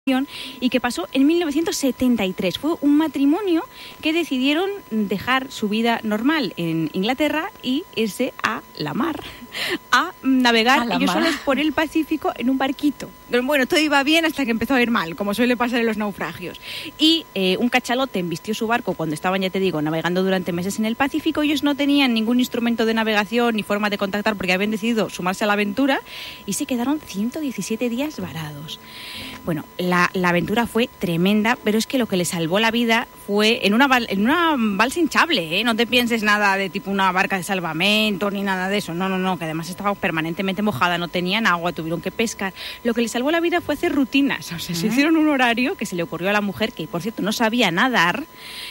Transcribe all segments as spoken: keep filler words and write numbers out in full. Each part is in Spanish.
y que pasó en mil novecientos setenta y tres. Fue un matrimonio que decidieron dejar su vida normal en Inglaterra y irse a la mar, a navegar a ellos mar. solos por el Pacífico en un barquito. Bueno, todo iba bien hasta que empezó a ir mal, como suele pasar en los naufragios. Y eh, un cachalote embistió su barco cuando estaban, ya te digo, navegando durante meses en el Pacífico. Ellos no tenían ningún instrumento de navegación ni forma de contactar porque habían decidido sumarse a la aventura y se quedaron ciento diecisiete días varados. Bueno, la, la aventura fue tremenda, pero es que lo que les salvó la vida fue en una, en una balsa hinchable, ¿eh? No te pienses nada de tipo una barca de salvamento ni nada de eso. No, no, no, que además estaba permanentemente mojada, no tenían agua, tuvieron que pescar. Lo que les salvó la vida fue hacer rutinas. O sea, se hicieron un horario que se le ocurrió a la mujer, que por cierto no sabía nadar,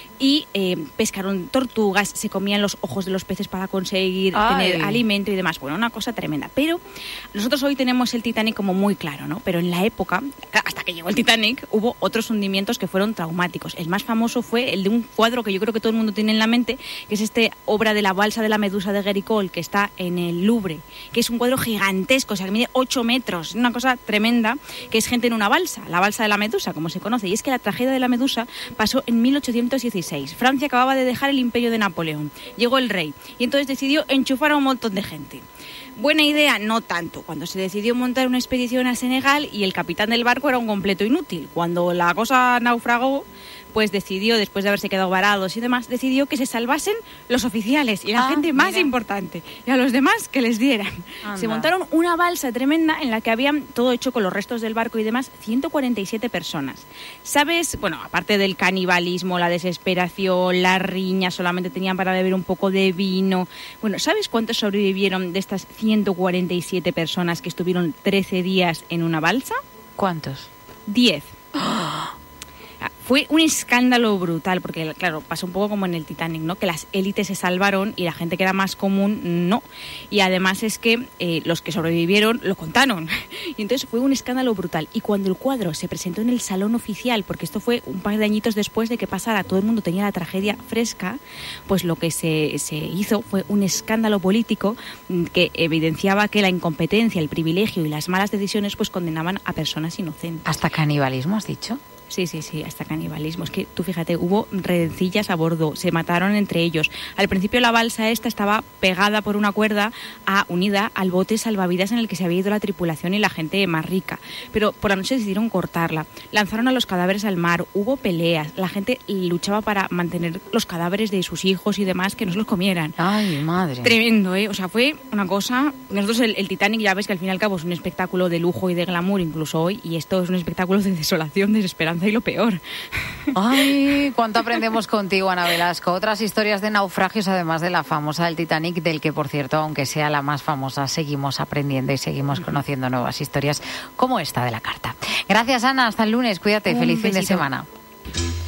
y eh, pescaron tortugas, se comían los ojos de los peces para conseguir Ay. tener alimento y demás. Bueno, una cosa tremenda. Pero nosotros hoy tenemos el Titanic como muy claro, ¿no? Pero en la época, hasta que llegó el Titanic, hubo otros hundimientos que fueron traumáticos. El más famoso fue el de un cuadro que yo creo que todo el mundo tiene en la mente, que es esta obra de la balsa de la Medusa de Géricault, que está en el Louvre, que es un cuadro gigantesco, o sea, que mide ocho metros, una cosa tremenda, que es gente en una balsa, la balsa de la Medusa, como se conoce. Y es que la tragedia de la Medusa pasó en mil ochocientos dieciséis. Francia acababa de dejar el imperio de Napoleón. Llegó el rey y entonces decidió enchufar a un montón de gente. Buena idea, no tanto. Cuando se decidió montar una expedición a Senegal y el capitán del barco era un completo inútil. Cuando la cosa naufragó, pues decidió, después de haberse quedado varados y demás, decidió que se salvasen los oficiales y la ah, gente más mira. importante, y a los demás que les dieran. Anda. Se montaron una balsa tremenda en la que habían, todo hecho con los restos del barco y demás, ciento cuarenta y siete personas. ¿Sabes? Bueno, aparte del canibalismo, la desesperación, la riña, solamente tenían para beber un poco de vino. Bueno, ¿sabes cuántos sobrevivieron de estas ciento cuarenta y siete personas que estuvieron trece días en una balsa? ¿Cuántos? diez. ¡Oh! Fue un escándalo brutal, porque claro, pasó un poco como en el Titanic, ¿no? Que las élites se salvaron y la gente que era más común no. Y además es que eh, los que sobrevivieron lo contaron. Y entonces fue un escándalo brutal. Y cuando el cuadro se presentó en el salón oficial, porque esto fue un par de añitos después de que pasara, todo el mundo tenía la tragedia fresca, pues lo que se, se hizo fue un escándalo político que evidenciaba que la incompetencia, el privilegio y las malas decisiones pues condenaban a personas inocentes. ¿Hasta canibalismo has dicho? Sí, sí, sí, hasta canibalismo. Es que tú fíjate, hubo redencillas a bordo, se mataron entre ellos. Al principio la balsa esta estaba pegada por una cuerda a, unida al bote salvavidas en el que se había ido la tripulación y la gente más rica. Pero por la noche decidieron cortarla. Lanzaron a los cadáveres al mar, hubo peleas. La gente luchaba para mantener los cadáveres de sus hijos y demás, que no se los comieran. ¡Ay, madre! Tremendo, ¿eh? O sea, fue una cosa... Nosotros el, el Titanic ya ves que al fin y al cabo es un espectáculo de lujo y de glamour, incluso hoy, y esto es un espectáculo de desolación, desesperanza y lo peor. Ay, cuánto aprendemos contigo, Ana Velasco. Otras historias de naufragios, además de la famosa del Titanic, del que, por cierto, aunque sea la más famosa, seguimos aprendiendo y seguimos conociendo nuevas historias como esta de la carta. Gracias, Ana. Hasta el lunes. Cuídate. Un Feliz besito. Fin de semana.